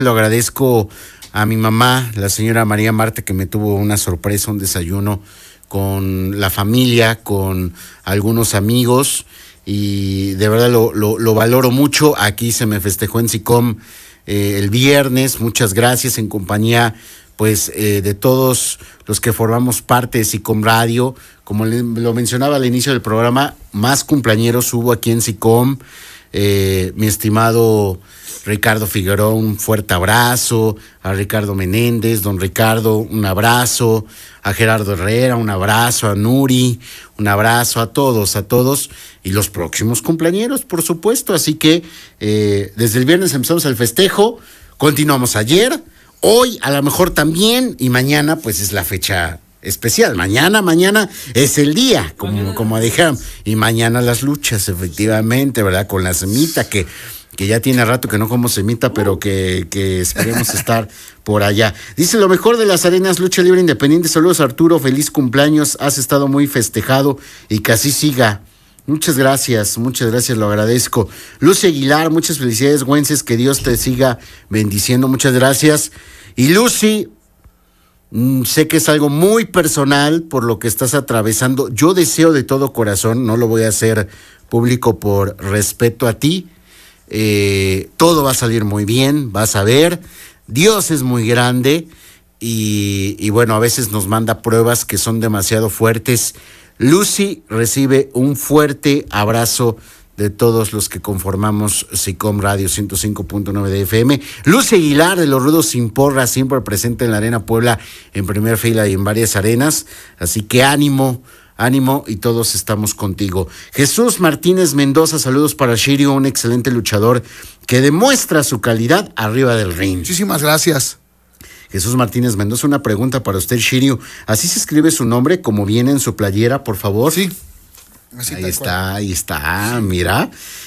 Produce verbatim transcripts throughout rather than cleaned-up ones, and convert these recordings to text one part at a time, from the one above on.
Lo agradezco a mi mamá, la señora María Marta, que me tuvo una sorpresa, un desayuno con la familia, con algunos amigos, y de verdad lo, lo, lo valoro mucho. Aquí se me festejó en SICOM eh, el viernes, muchas gracias, en compañía pues eh, de todos los que formamos parte de SICOM Radio. Como le, lo mencionaba al inicio del programa, más cumpleañeros hubo aquí en SICOM. Eh, mi estimado Ricardo Figueroa, un fuerte abrazo. A Ricardo Menéndez, don Ricardo, un abrazo. A Gerardo Herrera, un abrazo. A Nuri, un abrazo. A todos, a todos. Y los próximos cumpleañeros, por supuesto. Así que eh, desde el viernes empezamos el festejo. Continuamos ayer. Hoy a lo mejor también. Y mañana pues es la fecha especial. Mañana, mañana es el día, como, como dijeron. Y mañana las luchas, efectivamente, ¿verdad? Con la semita, que, que ya tiene rato que no como semita, pero que, que esperemos estar por allá. Dice, lo mejor de las arenas, lucha libre independiente. Saludos, Arturo, feliz cumpleaños. Has estado muy festejado y que así siga. Muchas gracias, muchas gracias, lo agradezco. Lucy Aguilar, muchas felicidades, Güences, que Dios te siga bendiciendo, muchas gracias. Y Lucy, mmm, sé que es algo muy personal por lo que estás atravesando. Yo deseo de todo corazón, no lo voy a hacer público por respeto a ti. Eh, todo va a salir muy bien, vas a ver. Dios es muy grande y, y bueno, a veces nos manda pruebas que son demasiado fuertes. Lucy recibe un fuerte abrazo de todos los que conformamos SICOM Radio ciento cinco punto nueve de F M. Lucy Aguilar, de Los Rudos Sin Porra, siempre presente en la Arena Puebla, en primera fila y en varias arenas. Así que ánimo, ánimo, y todos estamos contigo. Jesús Martínez Mendoza, saludos para Shirio, un excelente luchador que demuestra su calidad arriba del ring. Muchísimas gracias. Jesús Martínez Mendoza, una pregunta para usted, Shirio. ¿Así se escribe su nombre como viene en su playera, por favor? Sí. Así ahí está, cual. ahí está, sí. Mira.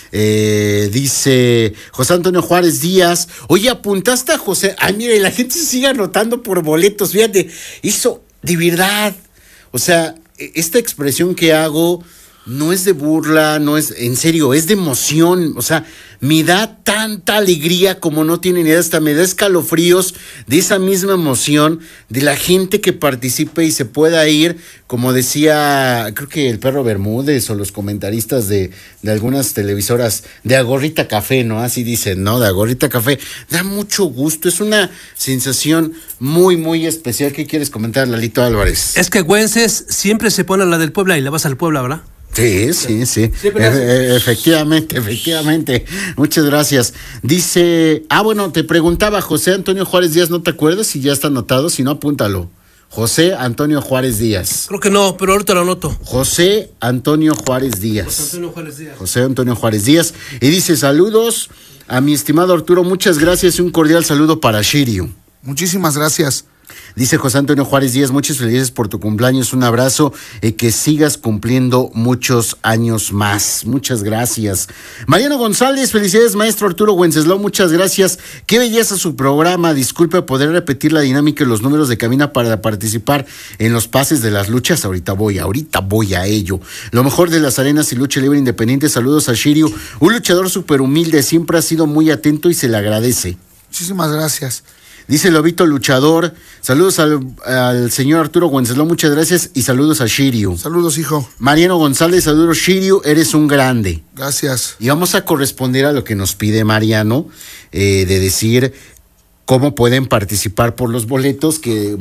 Eh, dice José Antonio Juárez Díaz. Oye, apuntaste a José. Ay, mire, la gente se sigue anotando por boletos. Fíjate, eso, de verdad. O sea, esta expresión que hago no es de burla, no es, en serio, es de emoción. O sea, me da tanta alegría como no tienen idea, hasta me da escalofríos de esa misma emoción de la gente que participe y se pueda ir, como decía, creo que el Perro Bermúdez o los comentaristas de, de algunas televisoras, de Agorrita Café, ¿no? Así dicen, ¿no? De Agorrita Café. Da mucho gusto, es una sensación muy, muy especial. ¿Qué quieres comentar, Lalito Álvarez? Es que Güences siempre se pone a la del Puebla y le vas al Puebla, ¿verdad? Sí, sí, sí, e- efectivamente, efectivamente, muchas gracias. Dice, ah, bueno, te preguntaba, José Antonio Juárez Díaz, ¿no te acuerdas? Si ya está anotado, si no, apúntalo. José Antonio Juárez Díaz. Creo que no, pero ahorita lo anoto. José Antonio Juárez Díaz. José Antonio Juárez Díaz. José Antonio Juárez Díaz. Y dice, saludos a mi estimado Arturo, muchas gracias y un cordial saludo para Shirio. Muchísimas gracias. Dice José Antonio Juárez Díaz, muchas felicidades por tu cumpleaños, un abrazo y que sigas cumpliendo muchos años más. Muchas gracias. Mariano González, felicidades, maestro Arturo Wenceslao, muchas gracias. Qué belleza su programa. Disculpe, ¿poder repetir la dinámica y los números de cabina para participar en los pases de las luchas? Ahorita voy, ahorita voy a ello. Lo mejor de las arenas y lucha libre independiente. Saludos a Shirio, un luchador súper humilde, siempre ha sido muy atento y se le agradece. Muchísimas gracias. Dice Lobito Luchador, saludos al, al señor Arturo Wenceslao, muchas gracias y saludos a Shirio. Saludos, hijo. Mariano González, saludos Shirio, eres un grande. Gracias. Y vamos a corresponder a lo que nos pide Mariano, eh, de decir cómo pueden participar por los boletos, que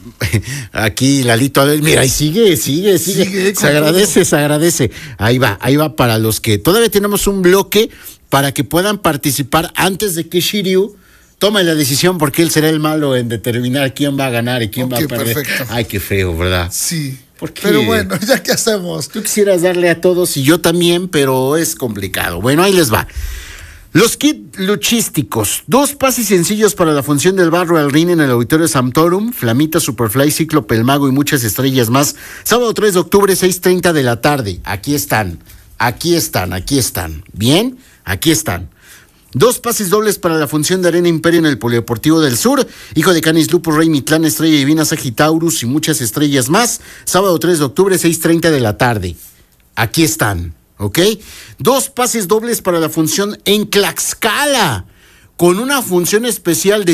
aquí Lalito, mira, y sigue, sigue, sigue, sigue se agradece, todo. se agradece. Ahí va, ahí va para los que todavía tenemos un bloque para que puedan participar antes de que Shirio toma la decisión, porque él será el malo en determinar quién va a ganar y quién okay, va a perder. Perfecto. Ay, qué feo, ¿verdad? Sí. Pero bueno, ya qué hacemos. Tú quisieras darle a todos y yo también, pero es complicado. Bueno, ahí les va. Los kits luchísticos. Dos pases sencillos para la función del barro al ring en el Auditorio Sampdorum. Flamita, Superfly, Cíclope, el Mago y muchas estrellas más. Sábado tres de octubre, seis treinta de la tarde. Aquí están. Aquí están, aquí están. ¿Bien? Aquí están. Dos pases dobles para la función de Arena Imperio en el Polideportivo del Sur. Hijo de Canis, Lupus, Rey, Mitlán, Estrella Divina, Sagitaurus y muchas estrellas más. Sábado tres de octubre, seis treinta de la tarde. Aquí están, ¿ok? Dos pases dobles para la función en Tlaxcala. con una función especial de